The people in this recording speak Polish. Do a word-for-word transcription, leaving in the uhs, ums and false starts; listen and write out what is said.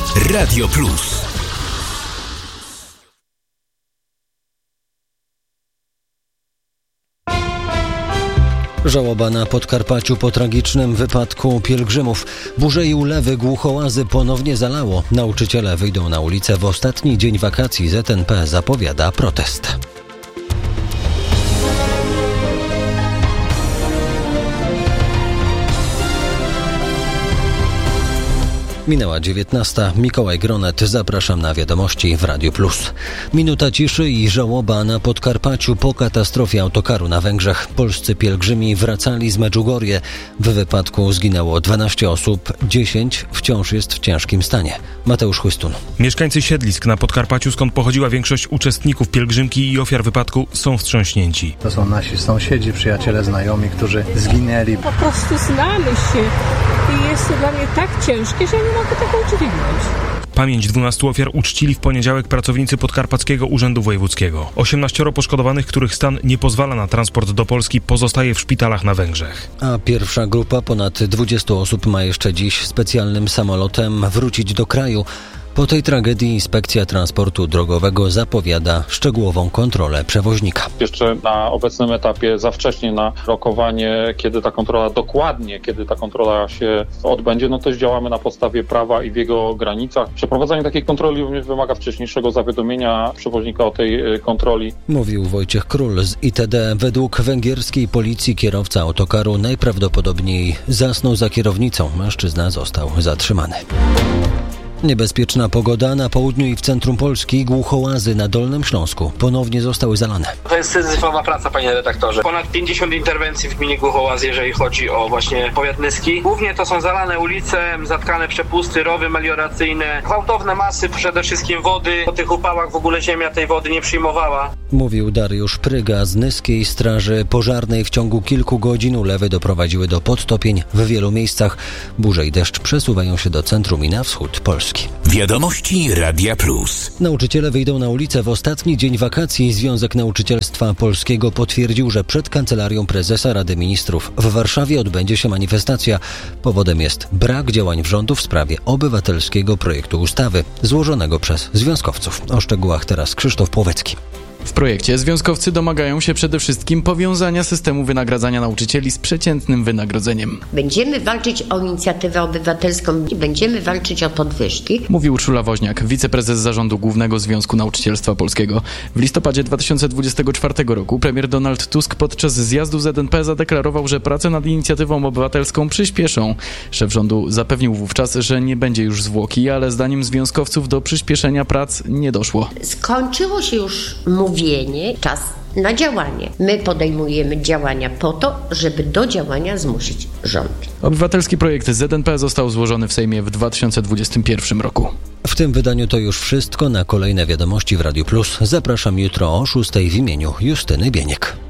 Radio Plus. Żałoba na Podkarpaciu po tragicznym wypadku pielgrzymów. Burze i ulewy Głuchołazy ponownie zalało. Nauczyciele wyjdą na ulicę w ostatni dzień wakacji. Z N P zapowiada protest. Minęła dziewiętnasta. Mikołaj Gronet. Zapraszam na wiadomości w Radiu Plus. Minuta ciszy i żałoba na Podkarpaciu po katastrofie autokaru na Węgrzech. Polscy pielgrzymi wracali z Medjugorje. W wypadku zginęło dwanaście osób, dziesięć wciąż jest w ciężkim stanie. Mateusz Chłystun. Mieszkańcy siedlisk na Podkarpaciu, skąd pochodziła większość uczestników pielgrzymki i ofiar wypadku, są wstrząśnięci. To są nasi sąsiedzi, przyjaciele, znajomi, którzy zginęli. Po prostu znamy się i jest to dla mnie tak ciężkie, że nie mogę tego udźwignąć. Pamięć dwunastu ofiar uczcili w poniedziałek pracownicy Podkarpackiego Urzędu Wojewódzkiego. osiemnaścioro poszkodowanych, których stan nie pozwala na transport do Polski, pozostaje w szpitalach na Węgrzech. A pierwsza grupa, ponad dwudziestu osób, ma jeszcze dziś specjalnym samolotem wrócić do kraju. Po tej tragedii Inspekcja Transportu Drogowego zapowiada szczegółową kontrolę przewoźnika. Jeszcze na obecnym etapie za wcześnie na rokowanie, kiedy ta kontrola dokładnie, kiedy ta kontrola się odbędzie, no też działamy na podstawie prawa i w jego granicach. Przeprowadzanie takiej kontroli również wymaga wcześniejszego zawiadomienia przewoźnika o tej kontroli. Mówił Wojciech Król z I T D. Według węgierskiej policji kierowca autokaru najprawdopodobniej zasnął za kierownicą. Mężczyzna został zatrzymany. Niebezpieczna pogoda na południu i w centrum Polski. Głuchołazy na Dolnym Śląsku ponownie zostały zalane. To jest syzyfowa praca, panie redaktorze. Ponad pięćdziesiąt interwencji w gminie Głuchołazy, jeżeli chodzi o właśnie powiat nyski. Głównie to są zalane ulice, zatkane przepusty, rowy melioracyjne, gwałtowne masy, przede wszystkim wody. Po tych upałach w ogóle ziemia tej wody nie przyjmowała. Mówił Dariusz Pryga z Nyskiej Straży Pożarnej. W ciągu kilku godzin ulewy doprowadziły do podtopień w wielu miejscach. Burze i deszcz przesuwają się do centrum i na wschód Polski. Wiadomości Radia Plus. Nauczyciele wyjdą na ulicę w ostatni dzień wakacji. Związek Nauczycielstwa Polskiego potwierdził, że przed Kancelarią Prezesa Rady Ministrów w Warszawie odbędzie się manifestacja. Powodem jest brak działań rządu w sprawie obywatelskiego projektu ustawy złożonego przez związkowców. O szczegółach teraz Krzysztof Płowecki. W projekcie związkowcy domagają się przede wszystkim powiązania systemu wynagradzania nauczycieli z przeciętnym wynagrodzeniem. Będziemy walczyć o inicjatywę obywatelską i będziemy walczyć o podwyżki. Mówił Urszula Woźniak, wiceprezes Zarządu Głównego Związku Nauczycielstwa Polskiego. W listopadzie dwa tysiące dwudziestego czwartego roku premier Donald Tusk podczas zjazdu Z N P zadeklarował, że prace nad inicjatywą obywatelską przyspieszą. Szef rządu zapewnił wówczas, że nie będzie już zwłoki, ale zdaniem związkowców do przyspieszenia prac nie doszło. Skończyło się już mówienie, czas na działanie. My podejmujemy działania po to, żeby do działania zmusić rząd. Obywatelski projekt Z N P został złożony w Sejmie w dwa tysiące dwudziestym pierwszym roku. W tym wydaniu to już wszystko. Na kolejne wiadomości w Radiu Plus zapraszam jutro o szóstej w imieniu Justyny Bieniek.